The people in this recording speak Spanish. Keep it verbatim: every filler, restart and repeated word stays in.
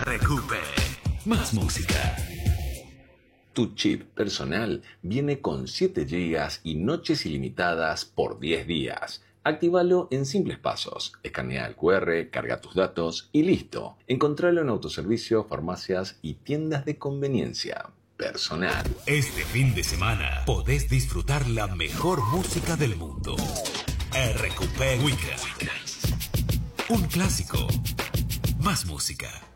R Q P. Más música. Tu chip personal viene con siete gigas y noches ilimitadas por diez días. Actívalo en simples pasos. Escanea el Q R, carga tus datos y listo. Encontralo en autoservicio, farmacias y tiendas de conveniencia. Personal. Este fin de semana podés disfrutar la mejor música del mundo. R Q P Weekend. Un clásico. Más música.